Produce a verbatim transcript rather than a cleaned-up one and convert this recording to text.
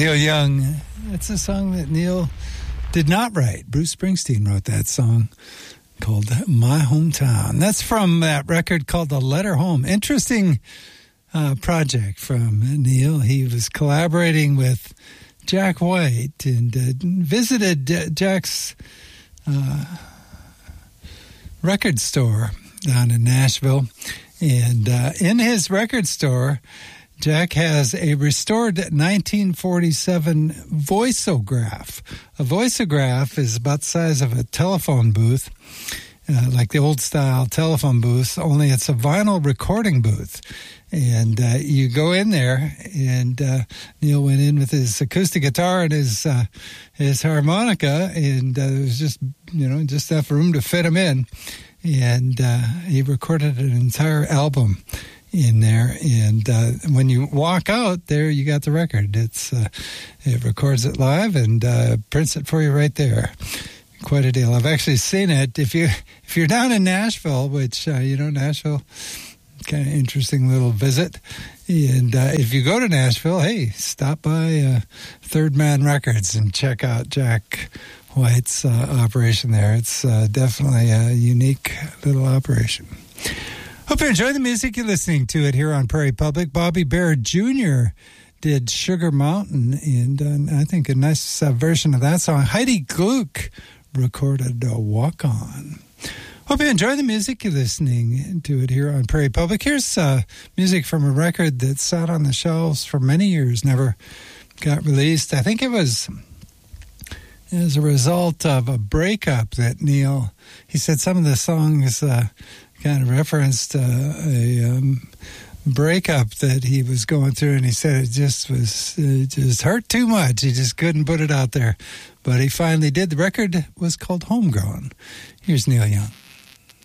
Neil Young. That's a song that Neil did not write. Bruce Springsteen wrote that song called My Hometown. That's from that record called The Letter Home. Interesting uh, project from Neil. He was collaborating with Jack White and uh, visited uh, Jack's uh, record store down in Nashville. And uh, in his record store, Jack has a restored nineteen forty-seven voiceograph. A voiceograph is about the size of a telephone booth, uh, like the old-style telephone booth, only it's a vinyl recording booth. And uh, you go in there, and uh, Neil went in with his acoustic guitar and his uh, his harmonica, and uh, there was just, you know, just enough room to fit him in. And uh, he recorded an entire album in there, and uh, when you walk out there, you got the record. It's uh, it records it live and uh, prints it for you right there. Quite a deal. I've actually seen it. If you if you're down in Nashville, which uh, you know, Nashville, kind of interesting little visit. And uh, if you go to Nashville, hey, stop by uh, Third Man Records and check out Jack White's uh, operation there. It's uh, definitely a unique little operation. Hope you enjoy the music. You're listening to it here on Prairie Public. Bobby Bare Junior did Sugar Mountain, and uh, I think a nice uh, version of that song. Heidi Gluck recorded uh, Walk On. Hope you enjoy the music. You're listening to it here on Prairie Public. Here's uh, music from a record that sat on the shelves for many years, never got released. I think it was as a result of a breakup that Neil, he said some of the songs uh, kind of referenced uh, a um, breakup that he was going through, and he said it just was it just hurt too much. He just couldn't put it out there. But he finally did. The record was called Homegrown. Here's Neil Young.